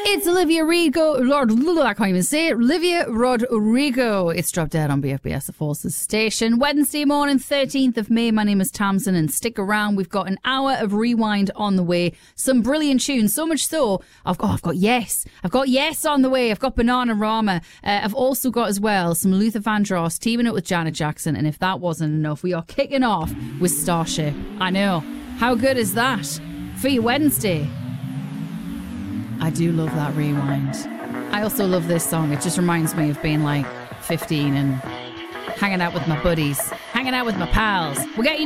It's Olivia Rodrigo. I can't even say it. Olivia Rodrigo. It's Drop Dead on BFBS, the Forces station. Wednesday morning, 13th of May. My name is Tamsin, and stick around. We've got an hour of rewind on the way. Some brilliant tunes. So much so, I've got Yes. I've got Yes on the way. I've got Bananarama. I've also got as well some Luther Vandross teaming up with Janet Jackson. And if that wasn't enough, we are kicking off with Starship. I know. How good is that for your Wednesday? I do love that rewind. I also love this song. It just reminds me of being like 15 and hanging out with my buddies, hanging out with my pals. We'll get you